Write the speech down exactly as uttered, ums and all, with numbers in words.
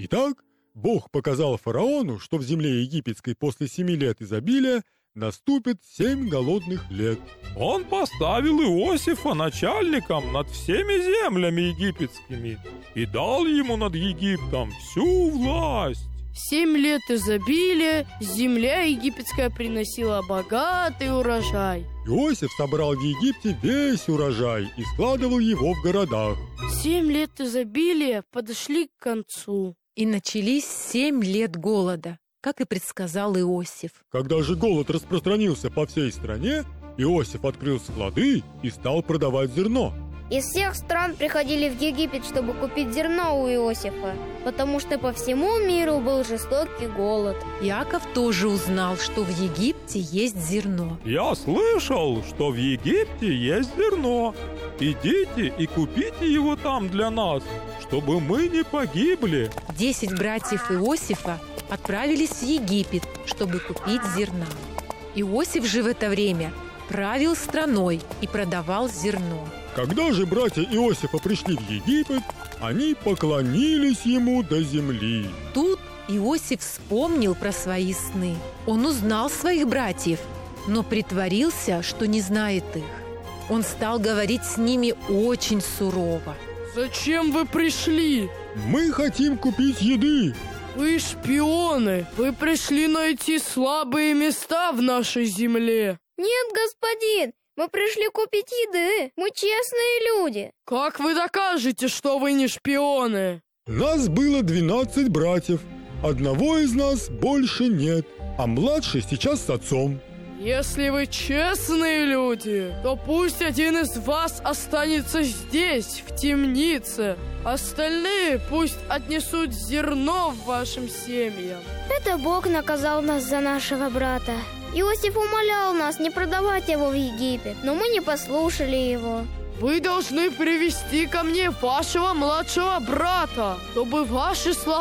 Итак, Бог показал фараону, что в земле египетской после семи лет изобилия наступит семь голодных лет. Он поставил Иосифа начальником над всеми землями египетскими и дал ему над Египтом всю власть. Семь лет изобилия, земля египетская приносила богатый урожай. Иосиф собрал в Египте весь урожай и складывал его в городах. Семь лет изобилия подошли к концу. И начались семь лет голода, как и предсказал Иосиф. Когда же голод распространился по всей стране, Иосиф открыл склады и стал продавать зерно. Из всех стран приходили в Египет, чтобы купить зерно у Иосифа, потому что по всему миру был жестокий голод. Иаков тоже узнал, что в Египте есть зерно. Я слышал, что в Египте есть зерно. Идите и купите его там для нас, чтобы мы не погибли. Десять братьев Иосифа отправились в Египет, чтобы купить зерна. Иосиф же в это время правил страной и продавал зерно. Когда же братья Иосифа пришли в Египет, они поклонились ему до земли. Тут Иосиф вспомнил про свои сны. Он узнал своих братьев, но притворился, что не знает их. Он стал говорить с ними очень сурово. Зачем вы пришли? Мы хотим купить еды. Вы шпионы. Вы пришли найти слабые места в нашей земле. Нет, господин, мы пришли купить еды. Мы честные люди. Как вы докажете, что вы не шпионы? Нас было двенадцать братьев. Одного из нас больше нет, а младший сейчас с отцом. Если вы честные люди, то пусть один из вас останется здесь, в темнице. Остальные пусть отнесут зерно в вашим семьям. Это Бог наказал нас за нашего брата. Иосиф умолял нас не продавать его в Египет, но мы не послушали его. Вы должны привести ко мне вашего младшего брата, чтобы ваши слова